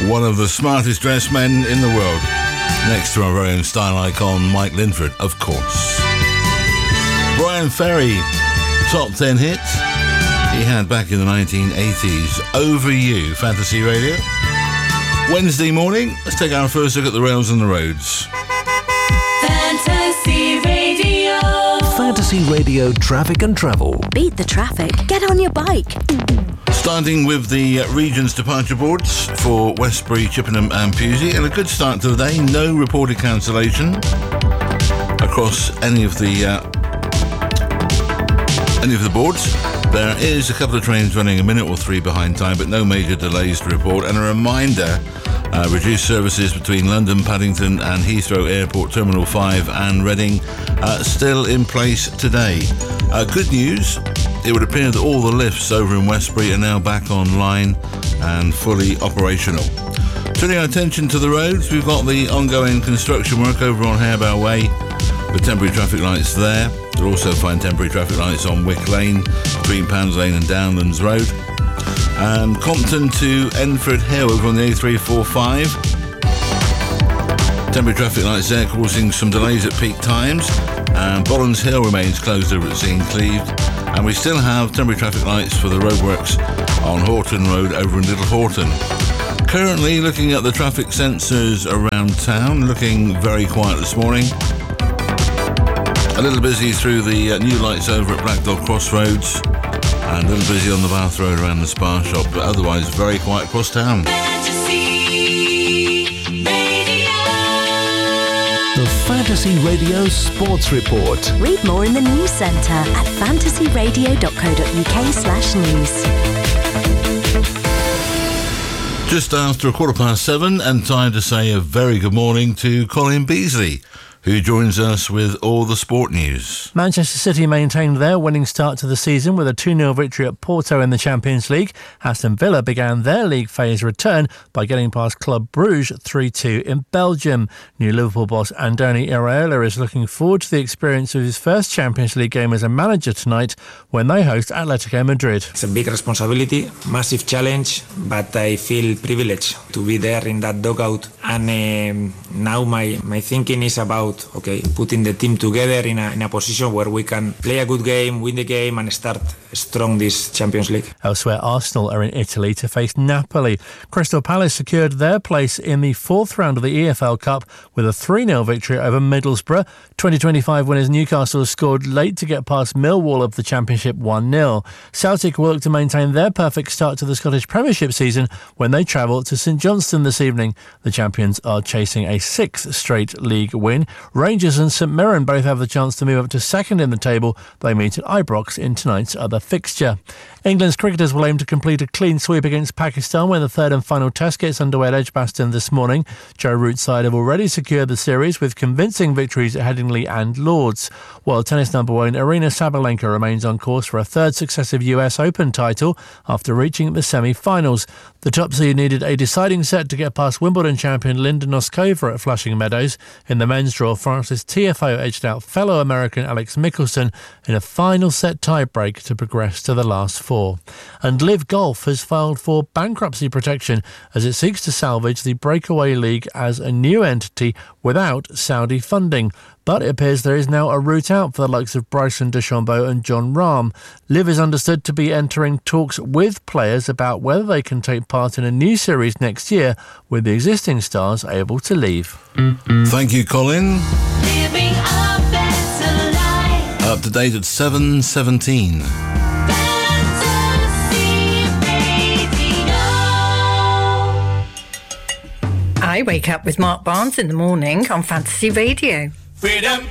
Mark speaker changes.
Speaker 1: One of the smartest dressed men in the world. Next to our very own style icon, Mike Linford, of course. Brian Ferry, top 10 hit he had back in the 1980s. Over You, Fantasy Radio. Wednesday morning, let's take our first look at the rails and the roads.
Speaker 2: Fantasy Radio.
Speaker 3: Fantasy Radio traffic and travel.
Speaker 4: Beat the traffic. Get on your bike.
Speaker 1: Starting with the region's departure boards for Westbury, Chippenham and Pewsey, and a good start to the day. No reported cancellation across any of the boards. There is a couple of trains running a minute or three behind time, but no major delays to report. And a reminder, reduced services between London, Paddington and Heathrow Airport Terminal 5 and Reading still in place today. Good news, it would appear that all the lifts over in Westbury are now back online and fully operational. Turning our attention to the roads, we've got the ongoing construction work over on Harebell Way with temporary traffic lights there. You'll also find temporary traffic lights on Wick Lane, between Pounds Lane and Downlands Road. And Compton to Enford Hill over on the A345. Temporary traffic lights there causing some delays at peak times. And Bollens Hill remains closed over at Sean Cleeve. And we still have temporary traffic lights for the roadworks on Horton Road over in Little Horton. Currently looking at the traffic sensors around town, looking very quiet this morning. A little busy through the new lights over at Black Dog Crossroads and a little busy on the Bath Road around the Spa Shop, but otherwise very quiet across town.
Speaker 2: Fantasy Radio.
Speaker 3: The Fantasy Radio Sports Report.
Speaker 4: Read more in the news centre at fantasyradio.co.uk/news.
Speaker 1: Just after 7:15 and time to say a very good morning to Colin Beasley, who joins us with all the sport news.
Speaker 5: Manchester City maintained their winning start to the season with a 2-0 victory at Porto in the Champions League. Aston Villa began their league phase return by getting past Club Brugge 3-2 in Belgium. New Liverpool boss Andoni Iraola is looking forward to the experience of his first Champions League game as a manager tonight when they host Atletico Madrid.
Speaker 6: It's a big responsibility, massive challenge, but I feel privileged to be there in that dugout. And now my thinking is about putting the team together in a position where we can play a good game, win the game and start strong this Champions League.
Speaker 5: Elsewhere, Arsenal are in Italy to face Napoli. Crystal Palace secured their place in the fourth round of the EFL Cup with a 3-0 victory over Middlesbrough. 2025 winners Newcastle scored late to get past Millwall of the Championship 1-0. Celtic will look to maintain their perfect start to the Scottish Premiership season when they travel to St Johnstone this evening. The champions are chasing a 6th straight league win. Rangers and St Mirren both have the chance to move up to second in the table. They meet at Ibrox in tonight's other fixture. England's cricketers will aim to complete a clean sweep against Pakistan when the third and final test gets underway at Edgbaston this morning. Joe Root's side have already secured the series with convincing victories at Headingley and Lords. While tennis number one Aryna Sabalenka remains on course for a third successive US Open title after reaching the semi-finals. The top seed needed a deciding set to get past Wimbledon champion Linda Noskova at Flushing Meadows. In the men's draw, Francis Tiafoe edged out fellow American Alex Mickelson in a final set tiebreak to progress to the last four. And Live Golf has filed for bankruptcy protection as it seeks to salvage the Breakaway League as a new entity without Saudi funding. But it appears there is now a route out for the likes of Bryson DeChambeau and John Rahm. Liv is understood to be entering talks with players about whether they can take part in a new series next year, with the existing stars able to leave.
Speaker 1: Thank you, Colin.
Speaker 2: Living a better life.
Speaker 1: Up to date at 7:17.
Speaker 2: Fantasy Radio.
Speaker 7: I wake up with Mark Barnes in the morning on Fantasy Radio.
Speaker 2: Freedom.